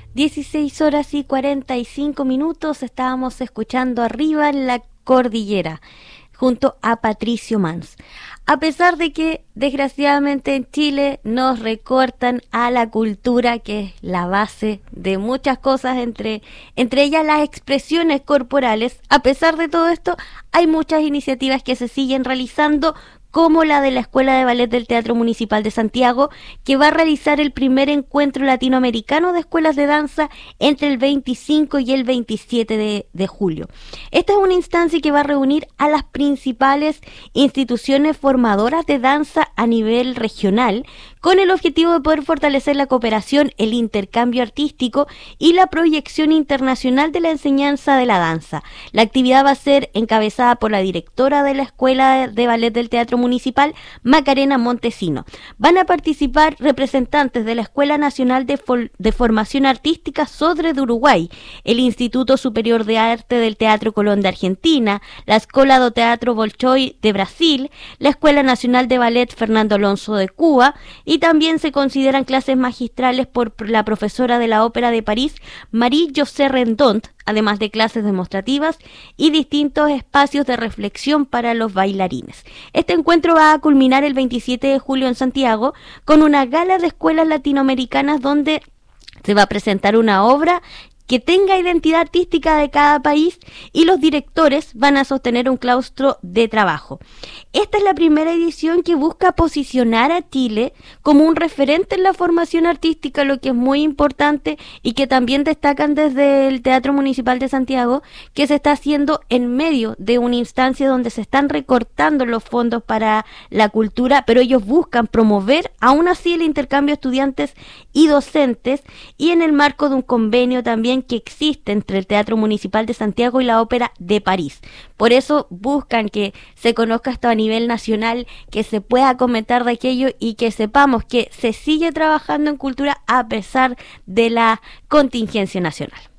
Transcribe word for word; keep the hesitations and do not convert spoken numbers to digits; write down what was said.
dieciséis horas y cuarenta y cinco minutos estábamos escuchando Arriba en la Cordillera junto a Patricio Mans. A pesar de que desgraciadamente en Chile nos recortan a la cultura, que es la base de muchas cosas, entre, entre ellas las expresiones corporales, a pesar de todo esto hay muchas iniciativas que se siguen realizando, como la de la Escuela de Ballet del Teatro Municipal de Santiago, que va a realizar el primer encuentro latinoamericano de escuelas de danza entre el veinticinco y el veintisiete de, de julio. Esta es una instancia que va a reunir a las principales instituciones formadoras de danza a nivel regional, con el objetivo de poder fortalecer la cooperación, el intercambio artístico y la proyección internacional de la enseñanza de la danza. La actividad va a ser encabezada por la directora de la Escuela de Ballet del Teatro Municipal, Macarena Montesino. Van a participar representantes de la Escuela Nacional de, Fol- de Formación Artística Sodre de Uruguay, el Instituto Superior de Arte del Teatro Colón de Argentina, la Escola do Teatro Bolshoi de Brasil, la Escuela Nacional de Ballet Fernando Alonso de Cuba, y también se consideran clases magistrales por la profesora de la Ópera de París, Marie-José Rendont, además de clases demostrativas y distintos espacios de reflexión para los bailarines. Este encuentro va a culminar el veintisiete de julio en Santiago con una gala de escuelas latinoamericanas donde se va a presentar una obra que tenga identidad artística de cada país y los directores van a sostener un claustro de trabajo. Esta es la primera edición que busca posicionar a Chile como un referente en la formación artística, lo que es muy importante y que también destacan desde el Teatro Municipal de Santiago, que se está haciendo en medio de una instancia donde se están recortando los fondos para la cultura, pero ellos buscan promover aún así el intercambio de estudiantes y docentes, y en el marco de un convenio también que existe entre el Teatro Municipal de Santiago y la Ópera de París. Por eso buscan que se conozca esto a nivel nacional, que se pueda comentar de aquello y que sepamos que se sigue trabajando en cultura a pesar de la contingencia nacional.